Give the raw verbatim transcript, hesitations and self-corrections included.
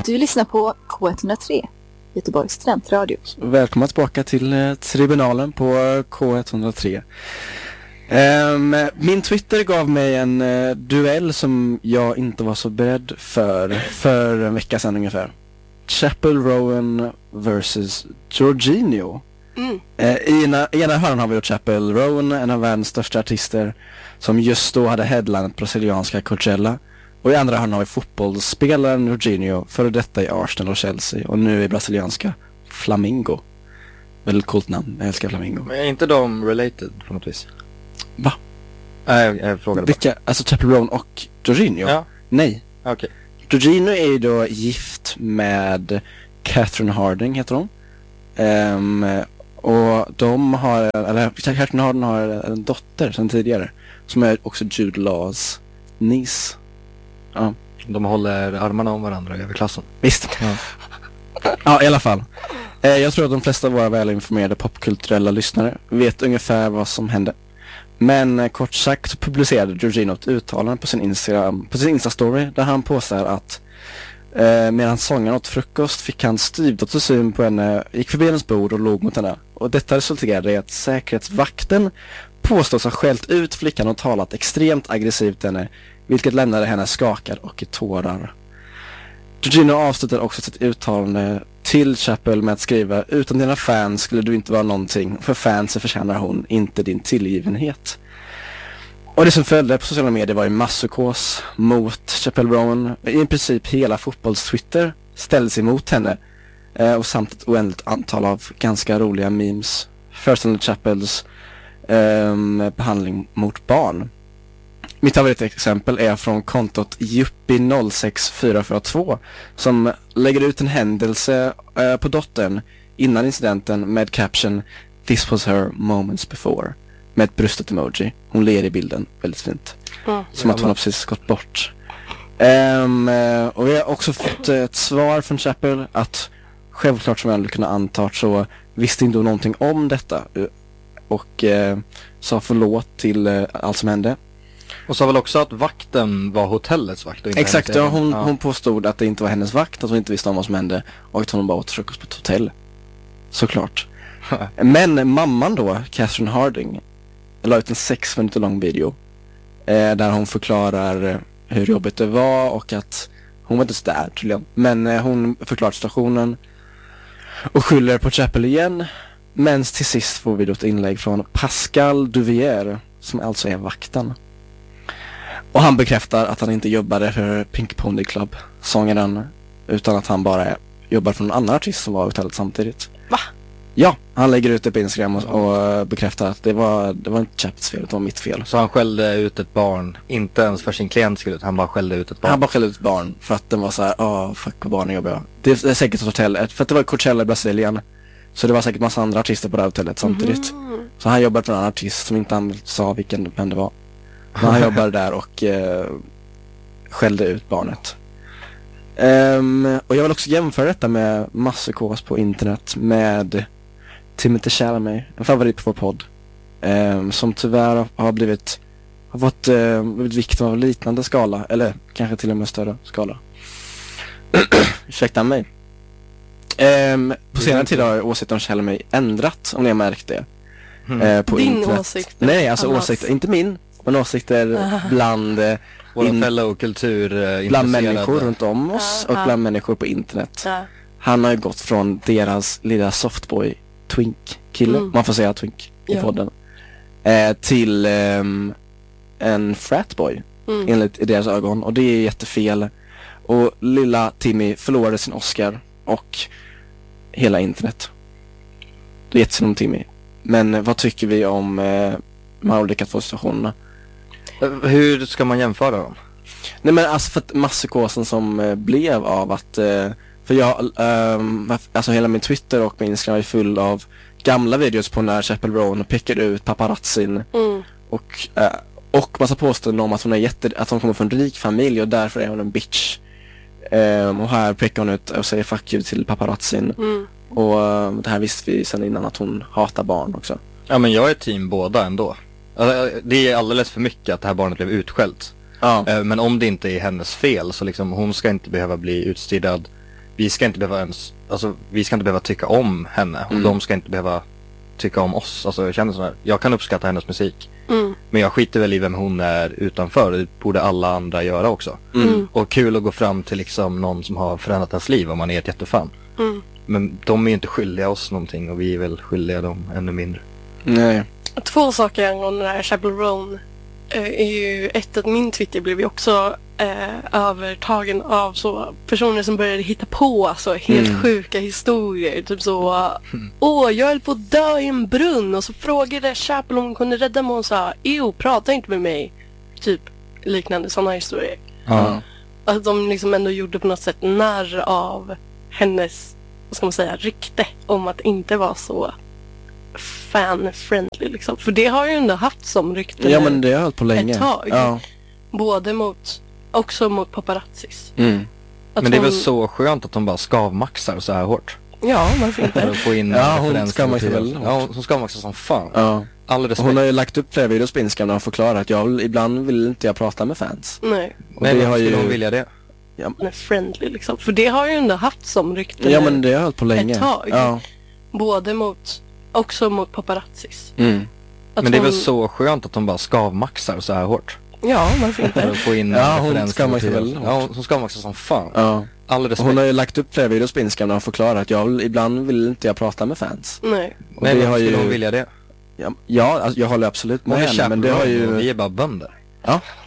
Du lyssnar på K ett noll tre, Göteborgs studentradio. Välkomna tillbaka till eh, tribunalen på K ett noll tre. Um, min Twitter gav mig en uh, duell som jag inte var så beredd för för en vecka sedan ungefär. Chappell Rowan versus Jorginho. Mm. Uh, I ena, ena hörnan har vi då Chappell Rowan, en av världens största artister, som just då hade headlinat brasilianska Coachella. Och i andra hörnan har vi fotbollsspelaren Jorginho, före detta i Arsenal och Chelsea, och nu i brasilianska Flamengo. Väldigt coolt namn, jag älskar Flamengo. Men är inte de related på något vis? Va? Nej, jag, jag frågade Vilka, bara. Alltså Chappell Rowan och Jorginho? Ja. Nej. Okej. Okay. Jorginho är ju då gift med Catherine Harding, heter hon. Um, och de har, eller Catherine Harding har en dotter sedan tidigare, som är också Jude Laws niece. Ja. De håller armarna om varandra över klassen. Visst. Ja, ja i alla fall. Eh, jag tror att de flesta av våra välinformerade popkulturella lyssnare vet ungefär vad som hände. Men eh, kort sagt så publicerade Jorginho ett uttalande på sin Instagram, på sin Insta-story, där han påstår att eh, medan sångaren åt frukost fick han styvdotter syn på henne, gick förbi hennes bord och låg mot henne. Och detta resulterade i att säkerhetsvakten påstås ha skällt ut flickan och talat extremt aggressivt till henne, vilket lämnade henne skakad och i tårar. Jorginho avslutade också sitt uttalande till Chappell med att skriva: utan dina fans skulle du inte vara någonting, för fansen förtjänar hon inte din tillgivenhet. Och det som följde på sociala medier var ju masspsykos mot Chappell Rowan. I princip hela fotbolls-Twitter ställdes emot henne, eh, och samt ett oändligt antal av ganska roliga memes föreställande Chappells eh, behandling mot barn. Mitt favoritexempel är från kontot Yuppie noll sex fyra fyra två, som lägger ut en händelse eh, på dottern innan incidenten med caption "This was her moments before", med ett bröstet emoji. Hon ler i bilden, väldigt fint. Mm. Som att hon har precis gått bort. Um, och vi har också fått ett svar från Chappell att självklart, som jag ändå kunde anta, så visste inte hon någonting om detta och uh, sa förlåt till uh, allt som hände. Och sa väl också att vakten var hotellets vakt och inte exakt, ja, hon, ja. hon påstod att det inte var hennes vakt, att hon inte visste om vad som hände och att hon bara åt frukost på ett hotell. Såklart. Men mamman då, Catherine Harding, la ut en sex minuter lång video eh, där hon förklarar hur jobbigt det var och att hon var inte så där tydligen. Men eh, hon förklarar situationen och skyller på Chappell igen. Men till sist får vi då ett inlägg från Pascal Duvier, som alltså är vakten. Och han bekräftar att han inte jobbade för Pink Pony Club, sångaren, utan att han bara jobbar för någon annan artist som var i hotellet samtidigt. Va? Ja, han lägger ut det på Instagram och, och bekräftar att det var, det var inte Chappells fel, det var mitt fel. Så han skällde ut ett barn, inte ens för sin klient skulle ut, han bara skällde ut ett barn. Han bara skällde ut ett barn för att den var så här: åh, fuck vad barnen jobbar jag. Det är säkert ett hotell, för att det var Coachella i Brasilien. Så det var säkert massa andra artister på det här hotellet samtidigt. Mm. Så han jobbade för en annan artist som inte han sa vilken vem det var. Men han jobbade där och eh, skällde ut barnet. Um, och jag vill också jämföra detta med masspsykos på internet med Timothée Chalamet, en favorit på vår podd, um, som tyvärr har blivit har fått uh, blivit viktim av liknande skala, eller kanske till och med större skala. Ursäkta mig. Um, på senare tid har åsikten om Chalamet ändrat, om ni har märkt det. Mm. Uh, på Din internet. åsikt? Nej, alltså åsikter, inte min, men åsikter bland uh, våra fellow kultur uh, bland människor runt om oss uh, och uh. bland människor på internet. Uh. Han har ju gått från deras lilla softboy twink-kille, mm. man får säga twink i ja. podden, eh, till eh, en fratboy mm. enligt deras ögon, och det är jättefel. Och lilla Timmy förlorade sin Oscar och hela internet. Det är jättesynd om Timmy. Men vad tycker vi om eh, de här olika två situationerna? Hur ska man jämföra dem? Nej, men alltså för att masspsykosen som eh, blev av att eh, för jag, um, alltså hela min Twitter och min Instagram är full av gamla videos på när Chappell Rowan pekade ut paparazzin mm. och, uh, och massa påståenden om att hon är jätte, att hon kommer från en rik familj och därför är hon en bitch. Um, och här pekar hon ut och säger fuck you till paparazzin. Mm. Och uh, det här visste vi sedan innan, att hon hatar barn också. Ja, men jag är team båda ändå. Alltså, det är alldeles för mycket att det här barnet blev utskällt. Ja. Uh, men om det inte är hennes fel så liksom hon ska inte behöva bli utstirrad vi ska inte behöva ens, alltså vi ska inte behöva tycka om henne. Och Mm. de ska inte behöva tycka om oss. Alltså jag känner sådär, jag kan uppskatta hennes musik. Mm. Men jag skiter väl i vem hon är utanför. Det borde alla andra göra också. Mm. Mm. Och kul att gå fram till liksom någon som har förändrat ens liv om man är ett jättefan. Mm. Men de är ju inte skyldiga oss någonting och vi är väl skyldiga dem ännu mindre. Nej. Två saker angående den här Chappell Roan eh, är ju ett att min Twitter blev ju också eh, övertagen av så personer som började hitta på alltså helt Mm. sjuka historier. Typ så, åh jag höll på att dö i en brunn och så frågade Chappell om hon kunde rädda mig och hon sa, ew, prata inte med mig. Typ liknande sådana historier. Ja. Att de liksom ändå gjorde på något sätt narr av hennes, vad ska man säga, rykte om att inte vara så fan-friendly liksom. För det har ju ändå haft som rykte Ja nu, men det har jag hållit på länge. ett tag. Ja. både mot, också mot paparazzis. Mm. Att Men det är väl hon- så skönt att de bara skavmaxar så här hårt. Ja, varför För inte? att få in Ja, hon referenser skavmaxar till- väldigt hårt. Ja, hon skavmaxar som fan. Ja. All Och respekt. hon har ju lagt upp flera videos på Instagram där hon förklarar att jag vill, ibland vill inte jag prata med fans. Nej, Och Nej, det men har skulle ju... hon vilja det? hon är friendly liksom. För det har ju ändå haft som rykte Ja nu, men det har jag hållit på länge. ett tag. Ja. både mot, också mot paparazzis. Mm. Att Men det är väl hon- så skönt att de bara skavmaxar så här hårt. Ja, varför För inte? att få in Ja, hon referenser skavmaxar till- väldigt hårt. Ja, hon skavmaxar som fan. Ja. All Och respekt. hon har ju lagt upp flera videos på Instagram där hon förklarar att jag vill, ibland vill inte jag prata med fans. Nej. Och Nej, det men har skulle ju... hon vilja det? Ja, ja alltså, jag håller absolut med Hon är henne, men det har Chappell, ju... vi är bara bönder. Ja.